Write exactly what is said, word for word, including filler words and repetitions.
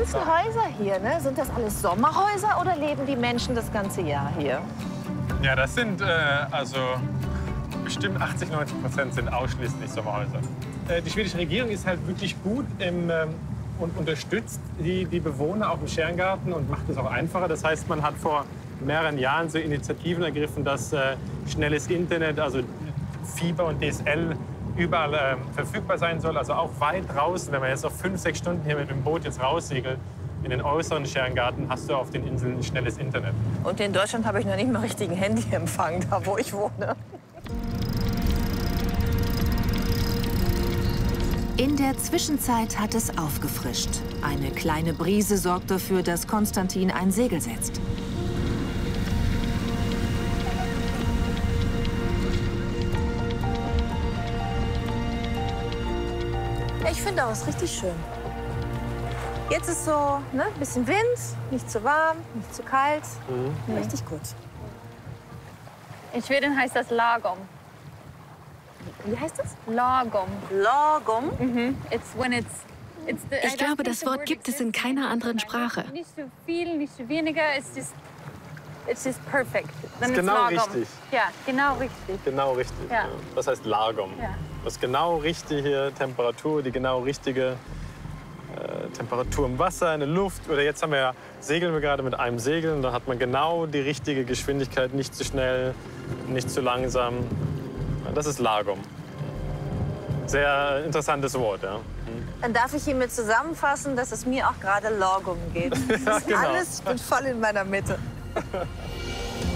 ganzen Häuser hier, ne? Sind das alles Sommerhäuser oder leben die Menschen das ganze Jahr hier? Ja, das sind äh, also bestimmt achtzig, neunzig Prozent sind ausschließlich Sommerhäuser. Äh, die schwedische Regierung ist halt wirklich gut im, ähm, und unterstützt die, die Bewohner auch im Sterngarten und macht es auch einfacher. Das heißt, man hat vor mehreren Jahren so Initiativen ergriffen, dass äh, schnelles Internet, also Fieber und D S L überall äh, verfügbar sein soll. Also auch weit draußen, wenn man jetzt auf fünf, sechs Stunden hier mit dem Boot jetzt raussegelt, in den äußeren Sterngarten, hast du auf den Inseln ein schnelles Internet. Und in Deutschland habe ich noch nicht mal richtigen Handyempfang, da wo ich wohne. In der Zwischenzeit hat es aufgefrischt. Eine kleine Brise sorgt dafür, dass Konstantin ein Segel setzt. Ich finde auch, es ist richtig schön. Jetzt ist so ne, ein bisschen Wind, nicht zu warm, nicht zu kalt. Mhm. Richtig gut. In Schweden heißt das lagom. Wie heißt das? Lagom. Lagom? Mhm. It's when it's, it's the, Ich glaube, das Wort gibt es in keiner anderen Sprache. Nicht zu viel, nicht zu weniger. It's just, it's just perfect. Then Ist genau lagom. richtig. Ja, genau richtig. Genau richtig. Ja. Ja. Das heißt Lagom. Ja. Das ist genau richtige Temperatur, die genau richtige äh, Temperatur im Wasser, in der Luft. Oder jetzt haben wir ja, segeln wir gerade mit einem Segel und da hat man genau die richtige Geschwindigkeit, nicht zu schnell, nicht zu langsam. Das ist Lagom. Sehr interessantes Wort, ja. Dann darf ich hiermit zusammenfassen, dass es mir auch gerade Lagom geht. Das Ja, ist genau. alles, ich bin voll in meiner Mitte.